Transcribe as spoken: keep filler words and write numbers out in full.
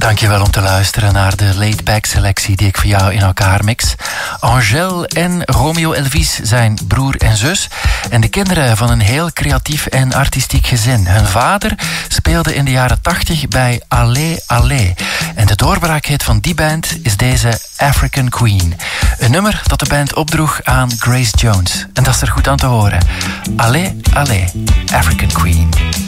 Dankjewel om te luisteren naar de laid-back selectie die ik voor jou in elkaar mix. Angèle en Romeo Elvis zijn broer en zus en de kinderen van een heel creatief en artistiek gezin. Hun vader speelde in de jaren tachtig bij Allé Allé. En de doorbraakhit van die band is deze African Queen. Een nummer dat de band opdroeg aan Grace Jones. En dat is er goed aan te horen. Allé Allé, African Queen.